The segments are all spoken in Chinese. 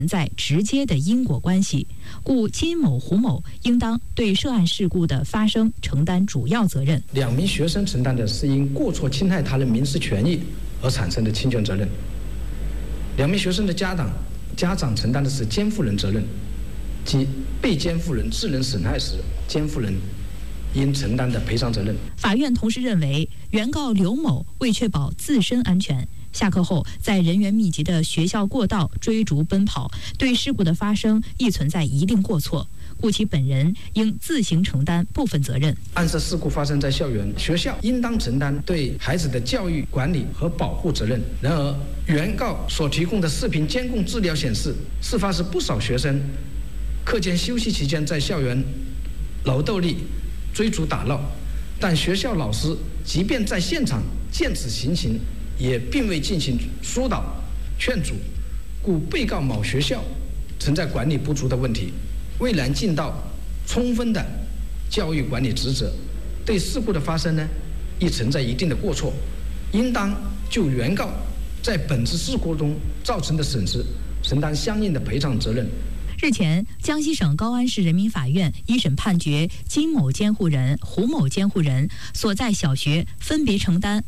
在直接的因果关系，故金某、胡某应当对涉案事故的发生承担主要责任。 两名学生承担的是因过错侵害他人民事权益而产生的侵权责任，两名学生的家长承担的是监护人责任，即被监护人致人损害时，监护人应承担的赔偿责任。 法院同时认为，原告刘某为确保自身安全，下课后在人员密集的学校过道追逐奔跑，对事故的发生亦存在一定过错，故其本人应自行承担部分责任。 案涉事故发生在校园，学校应当承担对孩子的教育管理和保护责任。然而，原告所提供的视频监控资料显示，事发时不少学生课间休息期间在校园楼斗里追逐打闹，但学校老师即便在现场见此情形，也并未进行疏导劝阻，故被告某学校存在管理不足的问题，未能尽到充分的教育管理职责，对事故的发生呢，亦存在一定的过错，应当就原告在本次事故中造成的损失承担相应的赔偿责任。 日前，江西省高安市人民法院一审判决金某监护人、胡某监护人所在小学分别承担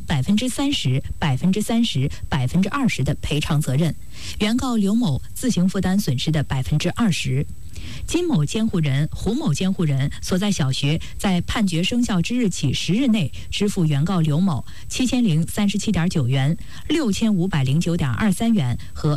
30%、30%、20%的赔偿责任，原告刘某自行负担损失的20%。金某监护人、胡某监护人所在小学在判决生效之日起10日内支付原告刘某7037.9元、6509.23元和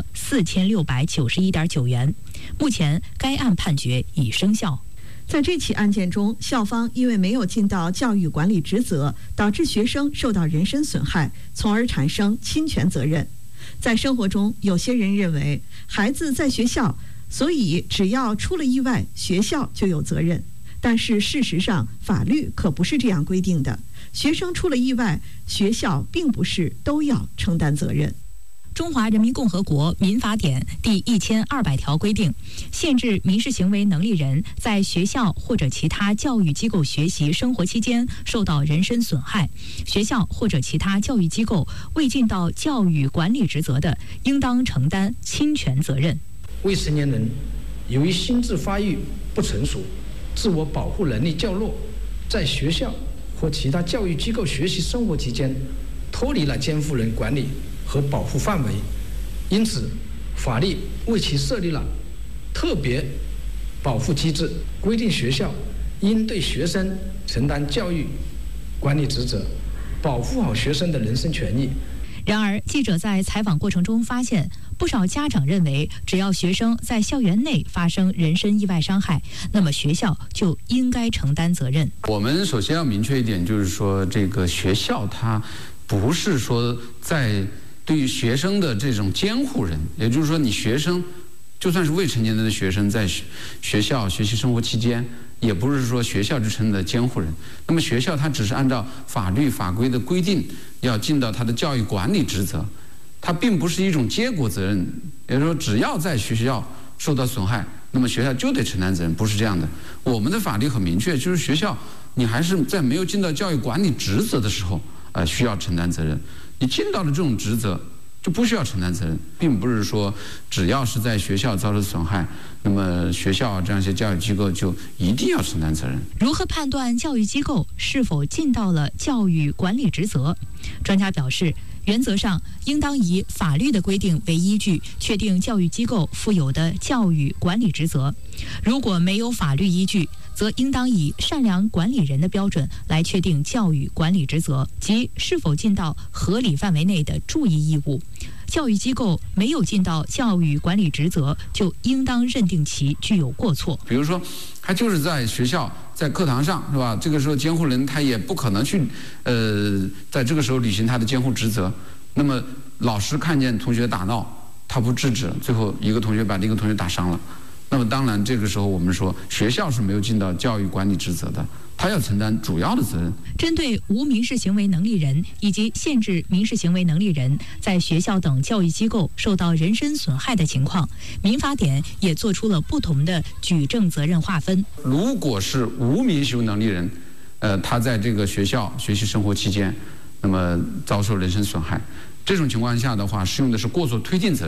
4691.9元。目前，该案判决已生效。 在这起案件中，校方因为没有尽到教育管理职责，导致学生受到人身损害，从而产生侵权责任。在生活中，有些人认为孩子在学校，所以只要出了意外，学校就有责任。但是事实上，法律可不是这样规定的。学生出了意外，学校并不是都要承担责任。 中华人民共和国民法典第1200条规定，限制民事行为能力人在学校或者其他教育机构学习生活期间受到人身损害，学校或者其他教育机构未尽到教育管理职责的，应当承担侵权责任。 未成年人由于心智发育不成熟，自我保护能力较弱，在学校或其他教育机构学习生活期间脱离了监护人管理和保护范围，因此法律为其设立了特别保护机制，规定学校应对学生承担教育管理职责，保护好学生的人身权益。 然而，记者在采访过程中发现，不少家长认为，只要学生在校园内发生人身意外伤害，那么学校就应该承担责任。 我们首先要明确一点，就是说，这个学校它不是说在对于学生的这种监护人，也就是说，你学生就算是未成年的学生在学校学习生活期间，也不是说学校就成了监护人。那么学校它只是按照法律法规的规定，要尽到它的教育管理职责，它并不是一种结果责任。也就是说，只要在学校受到损害，那么学校就得承担责任，不是这样的。我们的法律很明确，就是学校你还是在没有尽到教育管理职责的时候，需要承担责任。你尽到了这种职责，就不需要承担责任，并不是说只要是在学校遭受损害，那么学校这样一些教育机构就一定要承担责任。 如何判断教育机构是否尽到了教育管理职责？专家表示，原则上应当以法律的规定为依据，确定教育机构负有的教育管理职责。如果没有法律依据，则应当以善良管理人的标准来确定教育管理职责，即是否尽到合理范围内的注意义务。教育机构没有尽到教育管理职责，就应当认定其具有过错。 比如说，他就是在学校在课堂上，是吧？这个时候监护人他也不可能去在这个时候履行他的监护职责。那么老师看见同学打闹，他不制止，最后一个同学把另一个同学打伤了。那么当然，这个时候我们说学校是没有尽到教育管理职责的，他要承担主要的责任。 针对无民事行为能力人以及限制民事行为能力人在学校等教育机构受到人身损害的情况，民法典也做出了不同的举证责任划分。 如果是无民事行为能力人，他在这个学校学习生活期间，那么遭受人身损害，这种情况下的话，适用的是过错推定责任。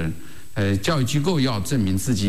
教育机构要证明自己